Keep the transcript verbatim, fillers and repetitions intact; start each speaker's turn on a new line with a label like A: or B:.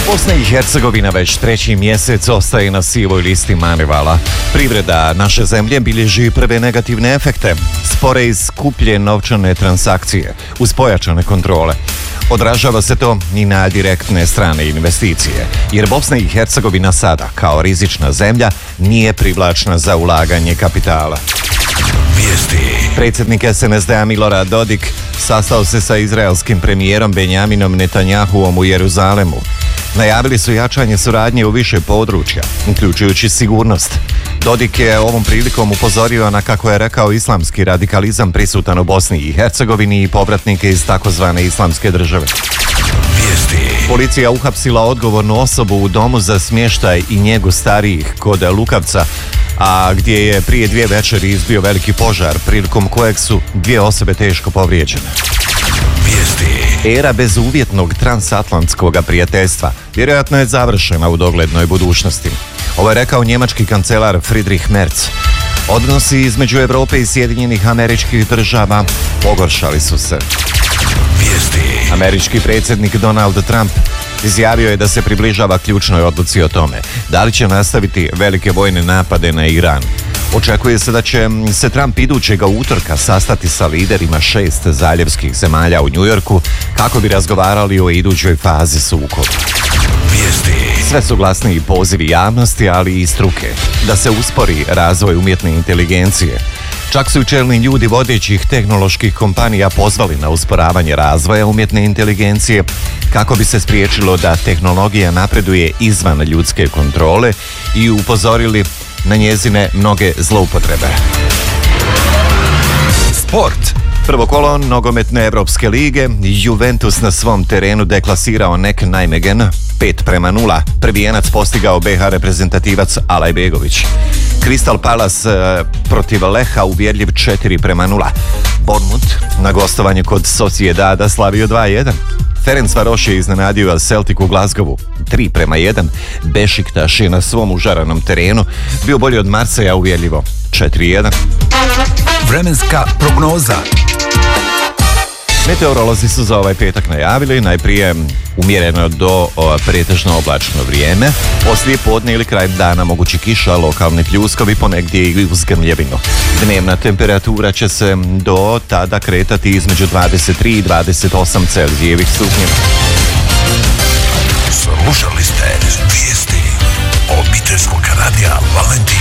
A: Bosna i Hercegovina već treći mjesec ostaje na sivoj listi Manivala. Privreda naše zemlje bilježi prve negativne efekte, spore i skuplje novčane transakcije, uz pojačane kontrole. Odražava se to i na direktne strane investicije, jer Bosna i Hercegovina sada, kao rizična zemlja, nije privlačna za ulaganje kapitala.
B: Vijesti.
A: Predsjednik es en es de-a Milorad Dodik sastao se sa izraelskim premijerom Benjaminom Netanjahuom u Jeruzalemu. Najavili su jačanje suradnje u više područja, uključujući sigurnost. Dodik je ovom prilikom upozorio na, kako je rekao, islamski radikalizam prisutan u Bosni i Hercegovini i povratnike iz takozvane islamske države.
B: Vijesti.
A: Policija uhapsila odgovornu osobu u domu za smještaj i njegu starijih kod Lukavca, a gdje je prije dvije večeri izbio veliki požar, prilikom kojeg su dvije osobe teško povrijeđene.
B: Vijesti.
A: Era bezuvjetnog transatlantskog prijateljstva vjerojatno je završena u doglednoj budućnosti. Ovo je rekao njemački kancelar Friedrich Merz. Odnosi između Europe i Sjedinjenih Američkih Država pogoršali su se.
B: Vijesti.
A: Američki predsjednik Donald Trump izjavio je da se približava ključnoj odluci o tome da li će nastaviti velike vojne napade na Iran. Očekuje se da će se Trump idućega utorka sastati sa liderima šest zaljevskih zemalja u Njujorku kako bi razgovarali o idućoj fazi sukoba.
B: Vijesti.
A: Sve su glasniji pozivi javnosti, ali i struke, da se uspori razvoj umjetne inteligencije. Čak su i čelni ljudi vodećih tehnoloških kompanija pozvali na usporavanje razvoja umjetne inteligencije kako bi se spriječilo da tehnologija napreduje izvan ljudske kontrole i upozorili na njezine mnoge zloupotrebe.
B: Sport.
A: Prvo kolo nogometne Evropske lige, Juventus na svom terenu deklasirao Nek Nijmegen pet prema nula. Prvijenac postigao be ha reprezentativac Alajbegović. Crystal Palace e, protiv Leha uvjerljiv četiri prema nula. Bournemouth na gostovanje kod Sociedada slavio dva jedan. Ferencvaroš je iznenadio Celtic u Glasgowu tri prema jedan. Bešiktaš je na svom užaranom terenu bio bolji od Marseja uvjerljivo četiri jedan.
B: Vremenska prognoza.
A: Meteorolozi su za ovaj petak najavili najprije umjereno do o, pretežno oblačno vrijeme, poslije podne ili kraj dana mogući kiša, lokalni pljuskovi, ponegdje i uz grmljevinu. Dnevna temperatura će se do tada kretati između dvadeset tri i dvadeset osam Celzijevih stupnjeva.
B: Slušali ste vijesti obiteljskog radija Valentin.